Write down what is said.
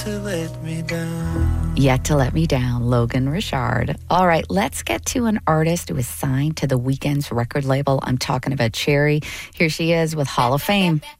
to let me down. Yet to Let Me Down, Logan Richard. All right, let's get to an artist who is signed to the Weeknd's record label. I'm talking about Cherry. Here she is with Hall of Fame.